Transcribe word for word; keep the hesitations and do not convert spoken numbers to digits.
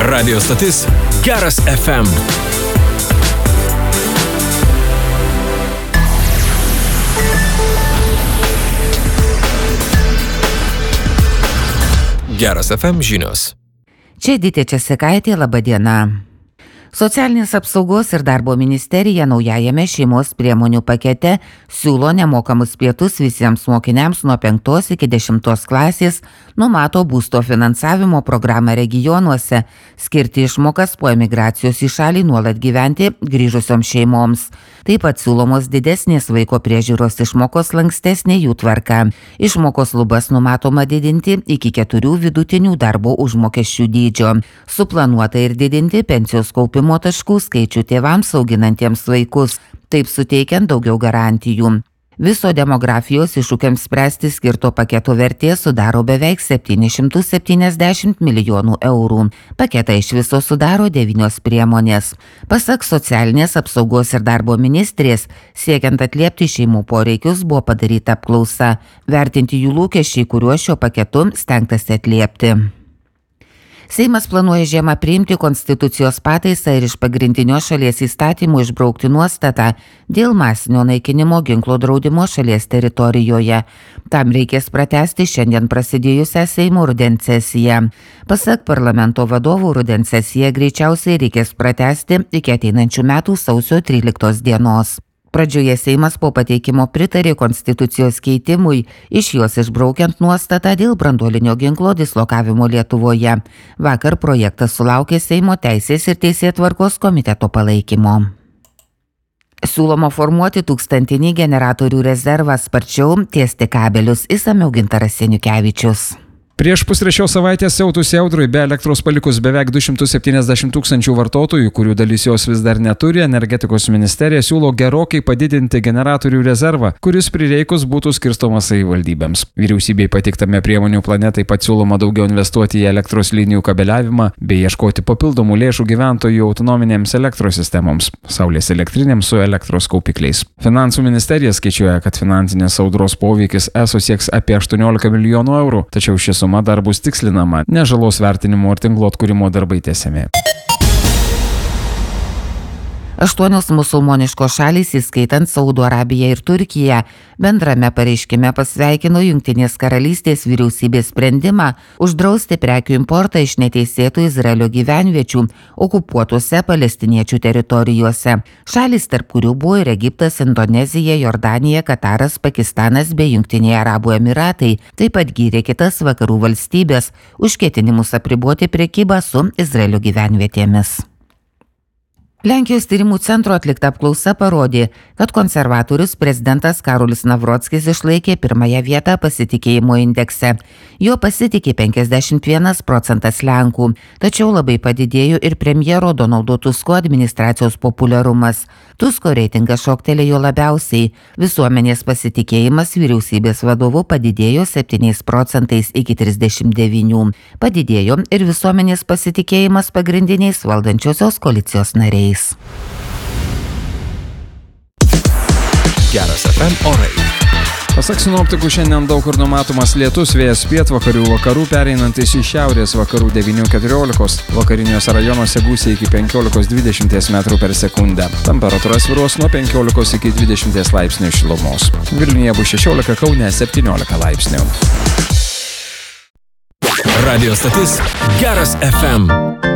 Radio stotis Geras F M. Geras F M žinios. Čia Editė Česikaitė, laba diena. Socialinės apsaugos ir darbo ministerija naujajame šeimos priemonių pakete siūlo nemokamus pietus visiems mokiniams nuo penktos iki dešimtos klasės, numato būsto finansavimo programą regionuose, skirti išmokas po emigracijos į šalį nuolat gyventi grįžusioms šeimoms. Taip pat siūlomos didesnės vaiko priežiūros išmokos, lankstesnė jų tvarka. Išmokos lubas numatoma didinti iki keturių vidutinių darbo užmokesčių dydžio. Suplanuota ir didinti pensijos kaupimo taškų skaičių tėvams auginantiems vaikus, taip suteikiant daugiau garantijų. Viso demografijos iššūkiams spręsti skirto paketo vertė sudaro beveik septynis šimtus septyniasdešimt milijonų eurų. Paketą iš viso sudaro devynios priemonės. Pasak socialinės apsaugos ir darbo ministrės, siekiant atliepti šeimų poreikius, buvo padaryta apklausa, vertinti jų lūkesčiai, kuriuos šio paketu stengtasi atliepti. Seimas planuoja žiemą priimti konstitucijos pataisą ir iš pagrindinio šalies įstatymų išbraukti nuostatą dėl masinio naikinimo ginklo draudimo šalies teritorijoje. Tam reikės pratęsti šiandien prasidėjusią Seimo rudens sesiją. Pasak parlamento vadovų, rudens sesiją greičiausiai reikės pratęsti iki ateinančių metų sausio tryliktos dienos. Pradžioje Seimas po pateikimo pritarė konstitucijos keitimui, iš jos išbraukiant nuostatą dėl branduolinio ginklo dislokavimo Lietuvoje. Vakar projektas sulaukė Seimo teisės ir teisėtvarkos komiteto palaikymo. Siūloma formuoti tūkstantinį generatorių rezervą, sparčiau tiesti kabelius, išsamiau Gintaras Seniukevičius. Prieš pustrečios savaitės siautusi audrai be elektros palikus beveik du šimtus septyniasdešimt tūkstančių vartotojų, kurių dalis jos vis dar neturi, energetikos ministerija siūlo gerokai padidinti generatorių rezervą, kuris prireikus būtų skirstomas savivaldybėms. Vyriausybei pateiktame priemonių plane taip pat siūloma daugiau investuoti į elektros linijų kabeliavimą bei ieškoti papildomų lėšų gyventojų autonominėms elektros sistemoms, saulės elektrinėms su elektros kaupikliais. Finansų ministerija skaičiuoja, kad finansinės audros poveikis eso sieks apie aštuoniolika milijonų eurų, tačiau šis suma dar bus tikslinama, nes žalos vertinimo ir tinklo atkūrimo darbai tęsiami. Aštuonios musulmoniškos šalys, įskaitant Saudo Arabiją ir Turkiją, bendrame pareiškime pasveikino Jungtinės karalystės vyriausybės sprendimą uždrausti prekių importą iš neteisėtų Izraelio gyvenviečių okupuotose palestiniečių teritorijose. Šalys, tarp kurių buvo ir Egiptas, Indonezija, Jordanija, Kataras, Pakistanas bei Jungtiniai Arabų Emiratai, taip pat gyrė kitas vakarų valstybės už ketinimus apriboti prekybą su Izraelio gyvenvietėmis. Lenkijos tyrimų centro atlikta apklausa parodė, kad konservatorius prezidentas Karolis Navrockis išlaikė pirmąją vietą pasitikėjimo indekse. Jo pasitikė penkiasdešimt vienas procentas Lenkų, tačiau labai padidėjo ir premjero Donaldo Tusko administracijos populiarumas. Tusko reitingas šoktelėjo labiausiai. Visuomenės pasitikėjimas vyriausybės vadovu padidėjo septyniais procentais iki trisdešimt devynių. Padidėjo ir visuomenės pasitikėjimas pagrindiniais valdančiosios koalicijos nariais. Geras F M orai. Pasak sinoptikų, šiandien daug kur numatomas lietus, vėjas pietvakarių vakarų pereinantis į šiaurės vakarų devynių keturiolikos, vakariniuose rajonuose gūsiai iki penkiolikos dvidešimt metrų per sekundę. Temperatūra svyruos nuo penkiolikos iki dvidešimt laipsnių šilumos. Vilniuje bus šešiolika, Kaune septyniolika laipsnių. Radio stotis Geras F M.